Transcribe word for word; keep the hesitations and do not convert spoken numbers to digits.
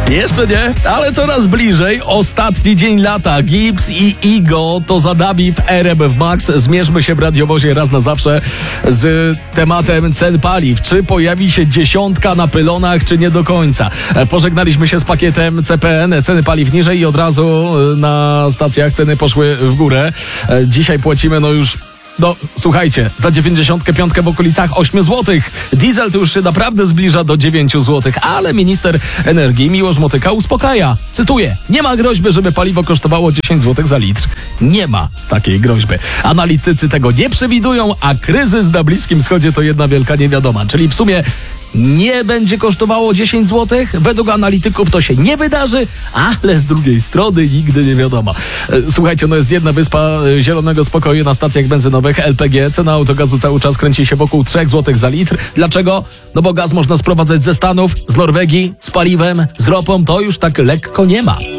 Jeszcze nie, ale coraz bliżej. Ostatni dzień lata. Gibbs i Igo to zadabi w R M F Max. Zmierzmy się w radiowozie raz na zawsze z tematem cen paliw. Czy pojawi się dziesiątka na pylonach, czy nie do końca? Pożegnaliśmy się z pakietem C P N. Ceny paliw niżej i od razu na stacjach ceny poszły w górę. Dzisiaj płacimy no już... No, słuchajcie, za dziewięćdziesiątkę piątkę w okolicach osiem złotych. Diesel to już się naprawdę zbliża do dziewięć złotych, ale minister energii Miłosz Motyka uspokaja. Cytuję, nie ma groźby, żeby paliwo kosztowało dziesięć złotych za litr. Nie ma takiej groźby. Analitycy tego nie przewidują, a kryzys na Bliskim Wschodzie to jedna wielka niewiadoma. Czyli w sumie nie będzie kosztowało dziesięć złotych. Według analityków to się nie wydarzy, ale z drugiej strony nigdy nie wiadomo. Słuchajcie, no jest jedna wyspa zielonego spokoju na stacjach benzynowych L P G. Cena autogazu cały czas kręci się wokół trzy złote za litr. Dlaczego? No bo gaz można sprowadzać ze Stanów, z Norwegii, z paliwem, z ropą. To już tak lekko nie ma.